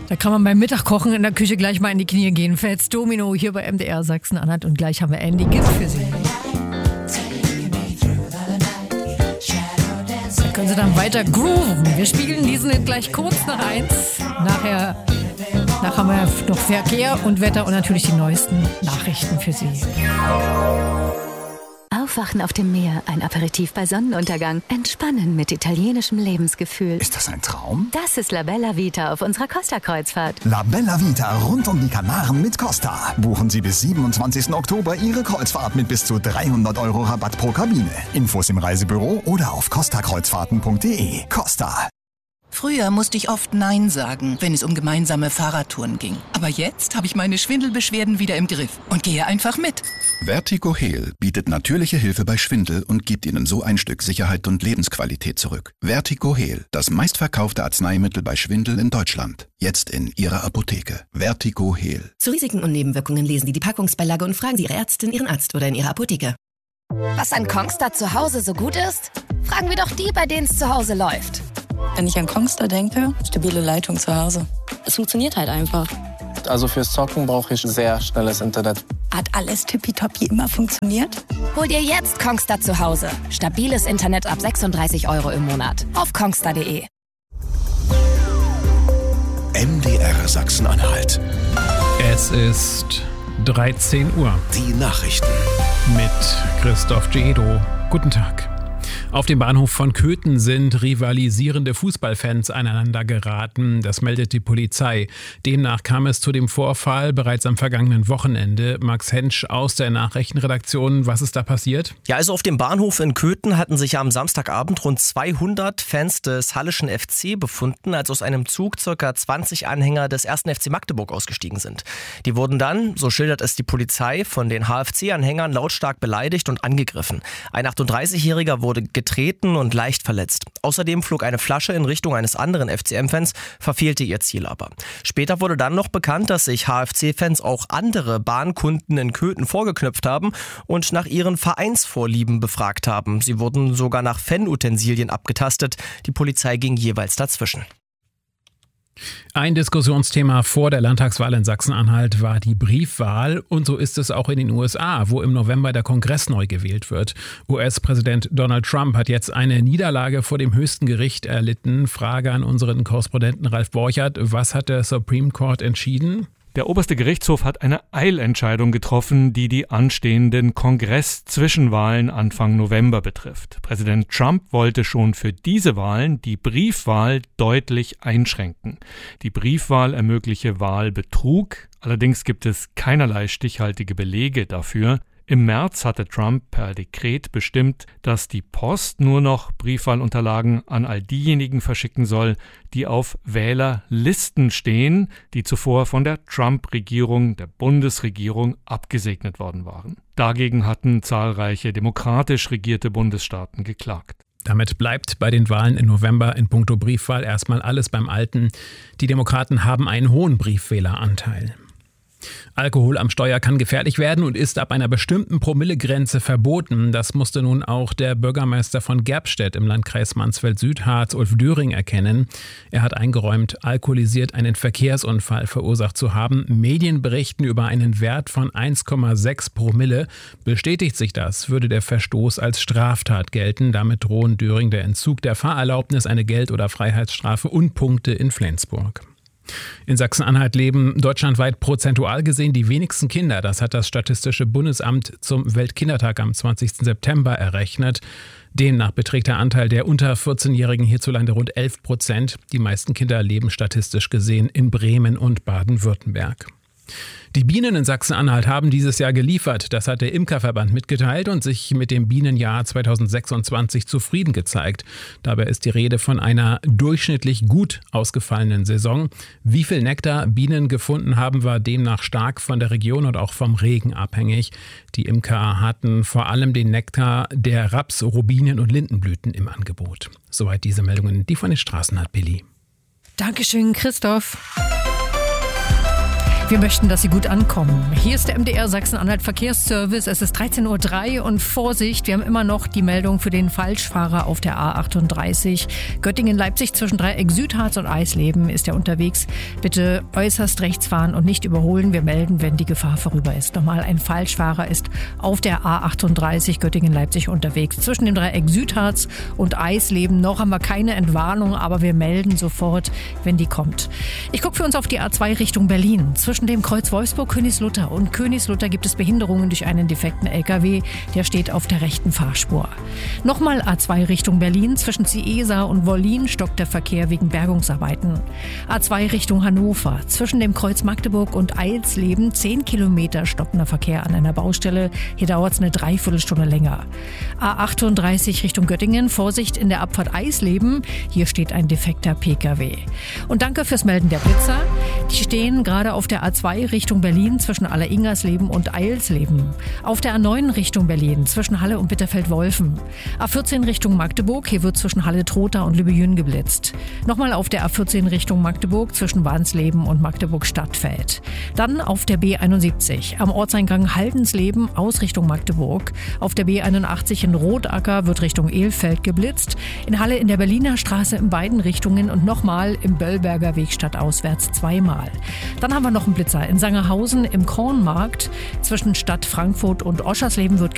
Da kann man beim Mittagkochen in der Küche gleich mal in die Knie gehen. Fats Domino hier bei MDR Sachsen-Anhalt und gleich haben wir Andy Gibb für Sie. Da können Sie dann weiter grooven. Wir spiegeln diesen gleich kurz nach 1. Nachher haben wir noch Verkehr und Wetter und natürlich die neuesten Nachrichten für Sie. Aufwachen auf dem Meer, ein Aperitif bei Sonnenuntergang, entspannen mit italienischem Lebensgefühl. Ist das ein Traum? Das ist La Bella Vita auf unserer Costa-Kreuzfahrt. La Bella Vita rund um die Kanaren mit Costa. Buchen Sie bis 27. Oktober Ihre Kreuzfahrt mit bis zu 300 € Rabatt pro Kabine. Infos im Reisebüro oder auf costakreuzfahrten.de. Costa. Früher musste ich oft Nein sagen, wenn es um gemeinsame Fahrradtouren ging. Aber jetzt habe ich meine Schwindelbeschwerden wieder im Griff und gehe einfach mit. Vertigo Heal bietet natürliche Hilfe bei Schwindel und gibt Ihnen so ein Stück Sicherheit und Lebensqualität zurück. Vertigo Heal, das meistverkaufte Arzneimittel bei Schwindel in Deutschland. Jetzt in Ihrer Apotheke. Vertigo Heal. Zu Risiken und Nebenwirkungen lesen Sie die Packungsbeilage und fragen Sie Ihre Ärztin, Ihren Arzt oder in Ihrer Apotheke. Was an Kongstar zu Hause so gut ist? Fragen wir doch die, bei denen es zu Hause läuft. Wenn ich an Kongstar denke, stabile Leitung zu Hause. Es funktioniert halt einfach. Also fürs Zocken brauche ich sehr schnelles Internet. Hat alles tippitoppi immer funktioniert? Hol dir jetzt Kongstar zu Hause. Stabiles Internet ab 36 € im Monat. Auf kongstar.de. MDR Sachsen-Anhalt. Es ist 13 Uhr. Die Nachrichten. Mit Christoph Giedo. Guten Tag. Auf dem Bahnhof von Köthen sind rivalisierende Fußballfans aneinander geraten. Das meldet die Polizei. Demnach kam es zu dem Vorfall bereits am vergangenen Wochenende. Max Hensch aus der Nachrichtenredaktion. Was ist da passiert? Ja, also auf dem Bahnhof in Köthen hatten sich am Samstagabend rund 200 Fans des Halleschen FC befunden, als aus einem Zug ca. 20 Anhänger des 1. FC Magdeburg ausgestiegen sind. Die wurden dann, so schildert es die Polizei, von den HFC-Anhängern lautstark beleidigt und angegriffen. Ein 38-Jähriger wurde getreten und leicht verletzt. Außerdem flog eine Flasche in Richtung eines anderen FCM-Fans, verfehlte ihr Ziel aber. Später wurde dann noch bekannt, dass sich HFC-Fans auch andere Bahnkunden in Köthen vorgeknüpft haben und nach ihren Vereinsvorlieben befragt haben. Sie wurden sogar nach Fanutensilien abgetastet. Die Polizei ging jeweils dazwischen. Ein Diskussionsthema vor der Landtagswahl in Sachsen-Anhalt war die Briefwahl und so ist es auch in den USA, wo im November der Kongress neu gewählt wird. US-Präsident Donald Trump hat jetzt eine Niederlage vor dem höchsten Gericht erlitten. Frage an unseren Korrespondenten Ralf Borchert, was hat der Supreme Court entschieden? Der oberste Gerichtshof hat eine Eilentscheidung getroffen, die die anstehenden Kongress-Zwischenwahlen Anfang November betrifft. Präsident Trump wollte schon für diese Wahlen die Briefwahl deutlich einschränken. Die Briefwahl ermögliche Wahlbetrug, allerdings gibt es keinerlei stichhaltige Belege dafür. Im März hatte Trump per Dekret bestimmt, dass die Post nur noch Briefwahlunterlagen an all diejenigen verschicken soll, die auf Wählerlisten stehen, die zuvor von der Trump-Regierung, der Bundesregierung, abgesegnet worden waren. Dagegen hatten zahlreiche demokratisch regierte Bundesstaaten geklagt. Damit bleibt bei den Wahlen im November in puncto Briefwahl erstmal alles beim Alten. Die Demokraten haben einen hohen Briefwähleranteil. Alkohol am Steuer kann gefährlich werden und ist ab einer bestimmten Promillegrenze verboten. Das musste nun auch der Bürgermeister von Gerbstedt im Landkreis Mansfeld-Südharz, Ulf Döring, erkennen. Er hat eingeräumt, alkoholisiert einen Verkehrsunfall verursacht zu haben. Medien berichten über einen Wert von 1,6 Promille. Bestätigt sich das, würde der Verstoß als Straftat gelten. Damit drohen Döring der Entzug der Fahrerlaubnis, eine Geld- oder Freiheitsstrafe und Punkte in Flensburg. In Sachsen-Anhalt leben deutschlandweit prozentual gesehen die wenigsten Kinder. Das hat das Statistische Bundesamt zum Weltkindertag am 20. September errechnet. Demnach beträgt der Anteil der unter 14-Jährigen hierzulande rund 11%. Die meisten Kinder leben statistisch gesehen in Bremen und Baden-Württemberg. Die Bienen in Sachsen-Anhalt haben dieses Jahr geliefert. Das hat der Imkerverband mitgeteilt und sich mit dem Bienenjahr 2026 zufrieden gezeigt. Dabei ist die Rede von einer durchschnittlich gut ausgefallenen Saison. Wie viel Nektar Bienen gefunden haben, war demnach stark von der Region und auch vom Regen abhängig. Die Imker hatten vor allem den Nektar der Raps-, Robinien- und Lindenblüten im Angebot. Soweit diese Meldungen, die von den Straßen hat Billy. Dankeschön, Christoph. Wir möchten, dass Sie gut ankommen. Hier ist der MDR Sachsen-Anhalt Verkehrsservice. Es ist 13.03 Uhr und Vorsicht, wir haben immer noch die Meldung für den Falschfahrer auf der A38. Göttingen-Leipzig zwischen Dreieck Südharz und Eisleben ist er unterwegs. Bitte äußerst rechts fahren und nicht überholen. Wir melden, wenn die Gefahr vorüber ist. Nochmal, ein Falschfahrer ist auf der A38 Göttingen-Leipzig unterwegs. Zwischen dem Dreieck Südharz und Eisleben noch haben wir keine Entwarnung, aber wir melden sofort, wenn die kommt. Ich gucke für uns auf die A2 Richtung Berlin. Zwischen dem Kreuz Wolfsburg-Königslutter und Königslutter gibt es Behinderungen durch einen defekten LKW. Der steht auf der rechten Fahrspur. Nochmal A2 Richtung Berlin. Zwischen Ciesa und Wollin stockt der Verkehr wegen Bergungsarbeiten. A2 Richtung Hannover. Zwischen dem Kreuz Magdeburg und Eilsleben 10 Kilometer stockender Verkehr an einer Baustelle. Hier dauert es eine Dreiviertelstunde länger. A38 Richtung Göttingen. Vorsicht in der Abfahrt Eisleben. Hier steht ein defekter PKW. Und danke fürs Melden der Blitzer. Die stehen gerade auf der A2 Richtung Berlin zwischen Aller-Ingersleben und Eilsleben. Auf der A9 Richtung Berlin zwischen Halle und Bitterfeld-Wolfen. A14 Richtung Magdeburg, hier wird zwischen Halle-Trotha und Lübejün geblitzt. Nochmal auf der A14 Richtung Magdeburg zwischen Wansleben und Magdeburg-Stadtfeld. Dann auf der B71 am Ortseingang Haldensleben aus Richtung Magdeburg. Auf der B81 in Rotacker wird Richtung Elfeld geblitzt. In Halle in der Berliner Straße in beiden Richtungen und nochmal im Böllberger Weg stadtauswärts zweimal. Dann haben wir noch einen Blitzer in Sangerhausen im Kornmarkt. Zwischen Stadt Frankfurt und Oschersleben wird